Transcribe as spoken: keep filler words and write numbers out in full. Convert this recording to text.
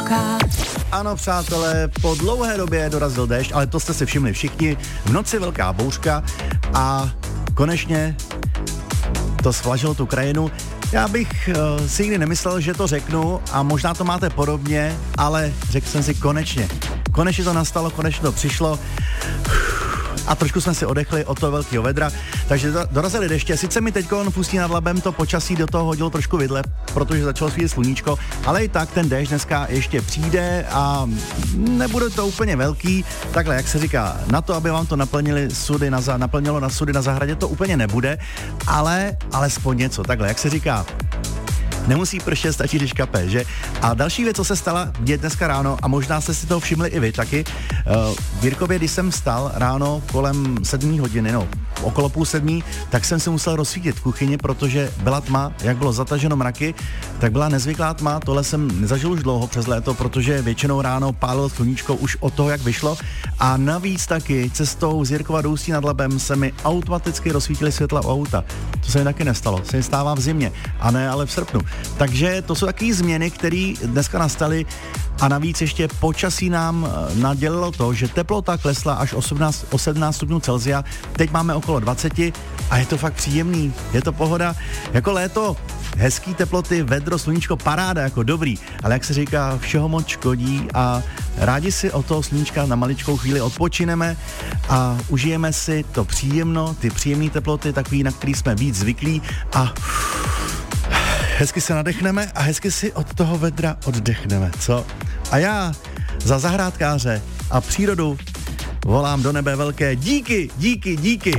vlhká. Ano, přátelé, po dlouhé době dorazil déšť, ale to jste si všimli všichni. V noci velká bouřka a konečně to svlažilo tu krajinu. Já bych uh, si nikdy nemyslel, že to řeknu a možná to máte podobně, ale řekl jsem si konečně. Konečně to nastalo, konečně to přišlo. A trošku jsme si odechli od toho velkého vedra, takže do, dorazili deště. Sice mi teď v Ústí nad Labem to počasí do toho hodilo trošku vidle, protože začalo svítit sluníčko, ale i tak ten déšť dneska ještě přijde a nebude to úplně velký. Takhle, jak se říká, na to, aby vám to naplnili sudy na za, naplnilo na sudy na zahradě, to úplně nebude, ale alespoň něco. Takhle, jak se říká, nemusí pršet, stačí, když kape, že? A další věc, co se stala je dneska ráno, a možná jste si toho všimli i vy taky, uh, v Jirkově, když jsem vstal ráno kolem sedmé hodiny, no, okolo půl sedmí, tak jsem si musel rozsvítit v kuchyni, protože byla tma, jak bylo zataženo mraky, tak byla nezvyklá tma, tohle jsem nezažil už dlouho přes léto, protože většinou ráno pálil sluníčko už od toho, jak vyšlo, a navíc taky cestou z Jirkova do Ústí nad Labem se mi automaticky rozsvítily světla u auta. To se mi taky nestalo, se mi stává v zimě, a ne ale v srpnu. Takže to jsou takové změny, které dneska nastaly, a navíc ještě počasí nám nadělilo to, že teplota klesla až osmnáct, o sedmnáct stupňů Celsia, teď máme okolo dvacet a je to fakt příjemný, je to pohoda, jako léto, hezký teploty, vedro, sluníčko, paráda, jako dobrý, ale jak se říká, všeho moc škodí a rádi si od toho sluníčka na maličkou chvíli odpočineme a užijeme si to příjemno, ty příjemné teploty, takový, na který jsme víc zvyklí, a hezky se nadechneme a hezky si od toho vedra oddechneme, co? A já za zahrádkáře a přírodu volám do nebe velké díky, díky, díky.